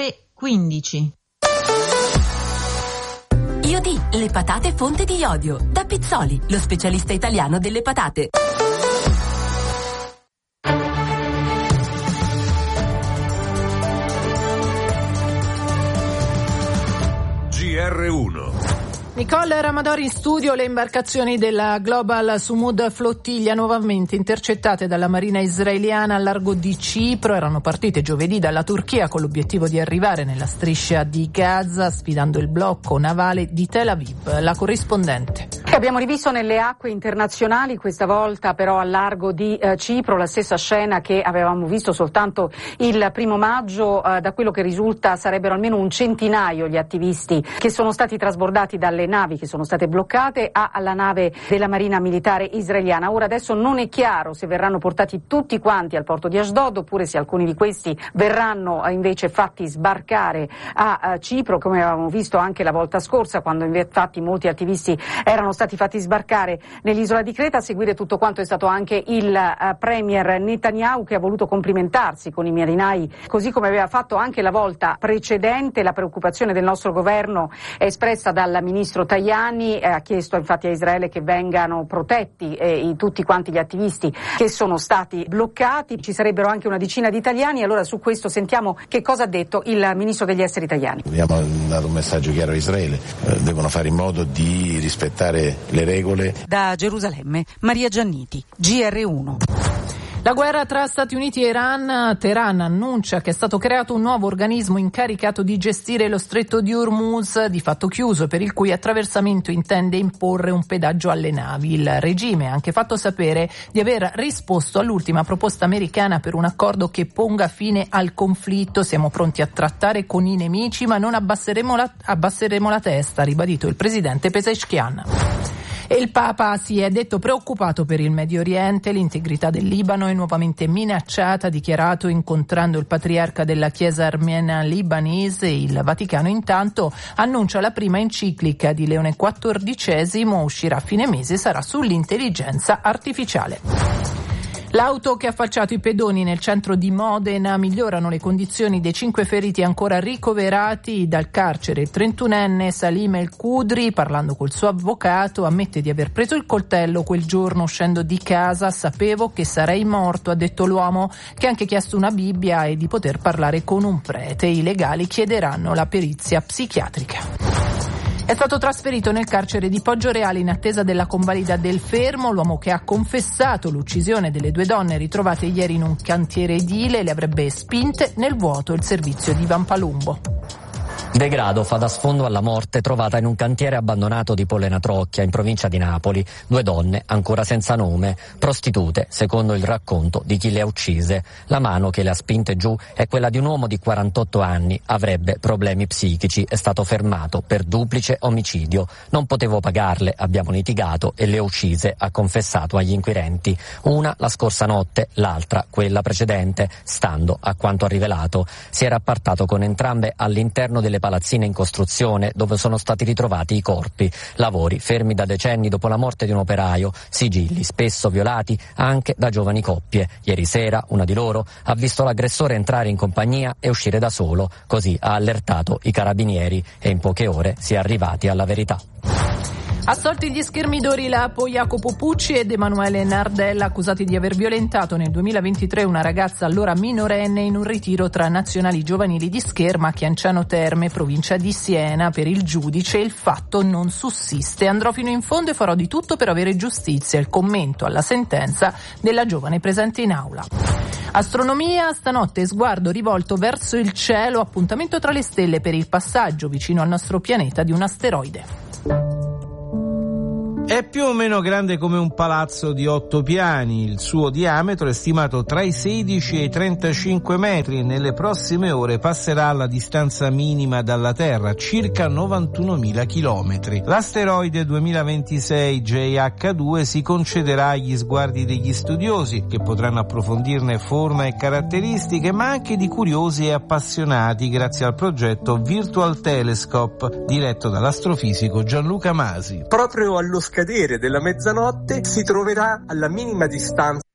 ore 15. Iodi, le patate fonte di iodio. Da Pizzoli, lo specialista italiano delle patate. GR1. Nicole Ramadori in studio. Le imbarcazioni della Global Sumud Flottiglia, nuovamente intercettate dalla marina israeliana al largo di Cipro, erano partite giovedì dalla Turchia con l'obiettivo di arrivare nella striscia di Gaza, sfidando il blocco navale di Tel Aviv. La corrispondente. Abbiamo rivisto nelle acque internazionali, questa volta però al largo di Cipro, la stessa scena che avevamo visto soltanto il 1 maggio. Da quello che risulta sarebbero almeno un centinaio gli attivisti che sono stati trasbordati dalle navi che sono state bloccate alla nave della Marina Militare israeliana. Ora adesso non è chiaro se verranno portati tutti quanti al porto di Ashdod oppure se alcuni di questi verranno invece fatti sbarcare a Cipro, come avevamo visto anche la volta scorsa, quando infatti molti attivisti erano stati fatti sbarcare nell'isola di Creta. A seguire tutto quanto è stato anche il premier Netanyahu, che ha voluto complimentarsi con i marinai, così come aveva fatto anche la volta precedente. La preoccupazione del nostro governo è espressa dal ministro Tajani, ha chiesto infatti a Israele che vengano protetti tutti quanti gli attivisti che sono stati bloccati. Ci sarebbero anche una decina di italiani. Allora su questo sentiamo che cosa ha detto il ministro degli esteri italiani. Abbiamo dato un messaggio chiaro a Israele: devono fare in modo di rispettare le regole. Da Gerusalemme, Maria Gianniti, GR1. La guerra tra Stati Uniti e Iran. Teheran annuncia che è stato creato un nuovo organismo incaricato di gestire lo stretto di Hormuz, di fatto chiuso, per il cui attraversamento intende imporre un pedaggio alle navi. Il regime ha anche fatto sapere di aver risposto all'ultima proposta americana per un accordo che ponga fine al conflitto. Siamo pronti a trattare con i nemici, ma non abbasseremo la testa, ha ribadito il presidente Pezeshkian. E il Papa si è detto preoccupato per il Medio Oriente. L'integrità del Libano è nuovamente minacciata, ha dichiarato incontrando il patriarca della Chiesa armena libanese. Il Vaticano intanto annuncia la prima enciclica di Leone XIV, uscirà a fine mese, sarà sull'intelligenza artificiale. L'auto che ha affacciato i pedoni nel centro di Modena, migliorano le condizioni dei 5 feriti ancora ricoverati dal carcere. Il 31enne Salim El Kudri, parlando col suo avvocato, ammette di aver preso il coltello quel giorno uscendo di casa. Sapevo che sarei morto, ha detto l'uomo, che ha anche chiesto una Bibbia e di poter parlare con un prete. I legali chiederanno la perizia psichiatrica. È stato trasferito nel carcere di Poggioreale in attesa della convalida del fermo. L'uomo, che ha confessato l'uccisione delle 2 donne ritrovate ieri in un cantiere edile, le avrebbe spinte nel vuoto il servizio di Vampalumbo. Degrado fa da sfondo alla morte trovata in un cantiere abbandonato di Pollena Trocchia, in provincia di Napoli. 2 donne ancora senza nome, prostitute, secondo il racconto di chi le ha uccise. La mano che le ha spinte giù è quella di un uomo di 48 anni, avrebbe problemi psichici, è stato fermato per duplice omicidio. Non potevo pagarle, abbiamo litigato e le ho uccise, ha confessato agli inquirenti. Una la scorsa notte, l'altra quella precedente. Stando a quanto ha rivelato, si era appartato con entrambe all'interno delle palazzine in costruzione dove sono stati ritrovati i corpi, lavori fermi da decenni dopo la morte di un operaio, sigilli spesso violati anche da giovani coppie. Ieri sera una di loro ha visto l'aggressore entrare in compagnia e uscire da solo, così ha allertato i carabinieri e in poche ore si è arrivati alla verità. Assolti gli schermidori Lapo, Jacopo Pucci ed Emanuele Nardella, accusati di aver violentato nel 2023 una ragazza allora minorenne in un ritiro tra nazionali giovanili di Scherma a Chianciano Terme, provincia di Siena. Per il giudice il fatto non sussiste. Andrò fino in fondo e farò di tutto per avere giustizia, il commento alla sentenza della giovane presente in aula. Astronomia, stanotte sguardo rivolto verso il cielo, appuntamento tra le stelle per il passaggio vicino al nostro pianeta di un asteroide. È più o meno grande come un palazzo di 8 piani, il suo diametro è stimato tra i 16 e i 35 metri e nelle prossime ore passerà alla distanza minima dalla Terra, circa 91.000 chilometri. L'asteroide 2026 JH2 si concederà agli sguardi degli studiosi, che potranno approfondirne forma e caratteristiche, ma anche di curiosi e appassionati grazie al progetto Virtual Telescope, diretto dall'astrofisico Gianluca Masi. Proprio allo scadere della mezzanotte si troverà alla minima distanza